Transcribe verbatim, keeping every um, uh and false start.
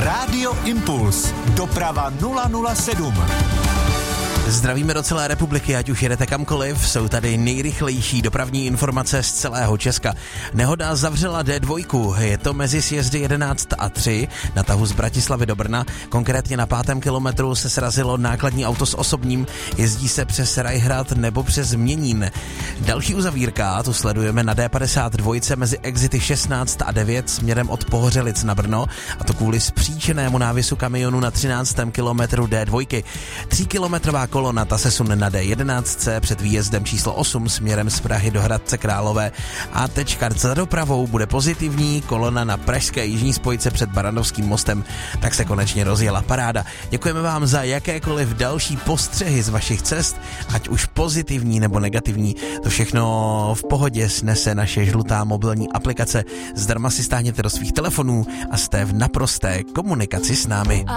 Rádio Impuls. Doprava nula nula sedm. Zdravíme do celé republiky, ať už jedete kamkoliv, jsou tady nejrychlejší dopravní informace z celého Česka. Nehoda zavřela D dva, je to mezi sjezdy jedenáct a tři na tahu z Bratislavy do Brna. Konkrétně na pátém kilometru se srazilo nákladní auto s osobním, jezdí se přes Rajhrad nebo přes Měnín. Další uzavírka, tu sledujeme na D padesát dva mezi exity šestnáct a devět směrem od Pohořelic na Brno, a to kvůli spříčenému návisu kamionu na třináctém kilometru D dva. Tříkilometrová kolona ta se sune na D jedenáct před výjezdem číslo osm směrem z Prahy do Hradce Králové a tečka za dopravou bude pozitivní. Kolona na pražské jižní spojce před Barandovským mostem tak se konečně rozjela. Paráda. Děkujeme vám za jakékoliv další postřehy z vašich cest, ať už pozitivní nebo negativní. To všechno v pohodě snese naše žlutá mobilní aplikace. Zdarma si stáhněte do svých telefonů a jste v naprosté komunikaci s námi.